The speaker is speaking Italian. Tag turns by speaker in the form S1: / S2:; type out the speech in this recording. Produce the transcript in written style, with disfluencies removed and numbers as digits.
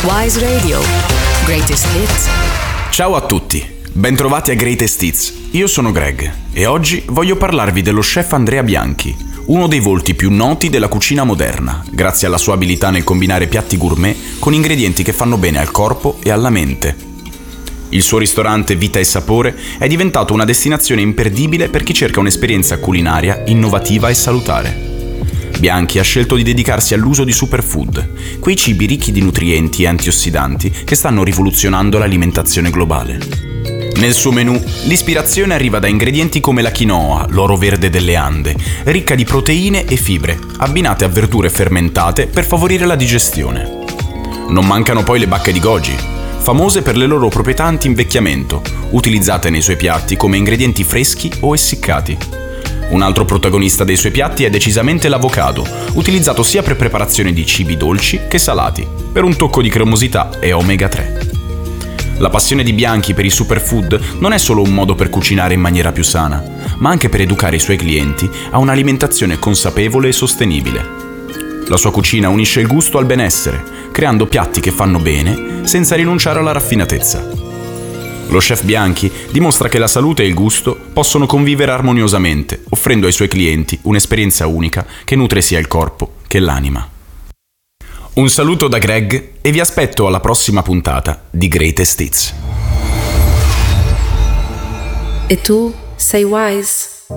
S1: Wise Radio. Greatest Hits.
S2: Ciao a tutti, bentrovati a Greatest Hits. Io sono Greg e oggi voglio parlarvi dello chef Andrea Bianchi, uno dei volti più noti della cucina moderna, grazie alla sua abilità nel combinare piatti gourmet con ingredienti che fanno bene al corpo e alla mente. Il suo ristorante Vita e Sapore è diventato una destinazione imperdibile per chi cerca un'esperienza culinaria innovativa e salutare. Bianchi ha scelto di dedicarsi all'uso di superfood, quei cibi ricchi di nutrienti e antiossidanti che stanno rivoluzionando l'alimentazione globale. Nel suo menù, l'ispirazione arriva da ingredienti come la quinoa, l'oro verde delle Ande, ricca di proteine e fibre, abbinate a verdure fermentate per favorire la digestione. Non mancano poi le bacche di goji, famose per le loro proprietà anti-invecchiamento, utilizzate nei suoi piatti come ingredienti freschi o essiccati. Un altro protagonista dei suoi piatti è decisamente l'avocado, utilizzato sia per preparazione di cibi dolci che salati, per un tocco di cremosità e omega 3. La passione di Bianchi per i superfood non è solo un modo per cucinare in maniera più sana, ma anche per educare i suoi clienti a un'alimentazione consapevole e sostenibile. La sua cucina unisce il gusto al benessere, creando piatti che fanno bene senza rinunciare alla raffinatezza. Lo chef Bianchi dimostra che la salute e il gusto possono convivere armoniosamente, offrendo ai suoi clienti un'esperienza unica che nutre sia il corpo che l'anima. Un saluto da Greg e vi aspetto alla prossima puntata di Greatest Hits.
S1: E tu sei wise?